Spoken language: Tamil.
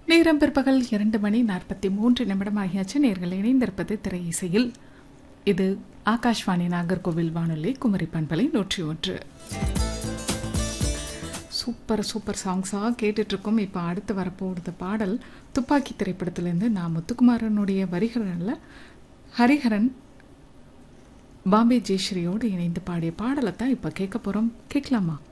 நேரம் பிற்பகல் 2:43 ஆகியாச்சு. நேர்கள் இணைந்திருப்பது திரை இசையில். இது ஆகாஷ்வாணி நாகர்கோவில் வானொலி குமரி பண்பலை 101. சூப்பர் சாங்ஸாக கேட்டுட்ருக்கோம். இப்போ அடுத்து வரப்போகிறது பாடல் துப்பாக்கி திரைப்படத்திலேருந்து நான் முத்துக்குமாரனுடைய வரிகளில் ஹரிஹரன் பாம்பே ஜெயஸ்ரீயோடு இணைந்து பாடிய பாடலை தான் இப்போ கேட்க போகிறோம். கேட்கலாமா?